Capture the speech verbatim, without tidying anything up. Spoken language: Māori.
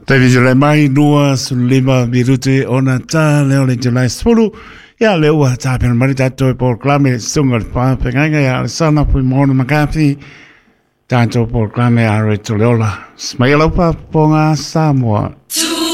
Tavi July mai nua sulima birute ona ta leo le July spulu ya leo wa ta pena mari tato e por klame sunga pa penganga ya sana pui mono makafi tanto por klame a retulola smaila pa ponga Samoa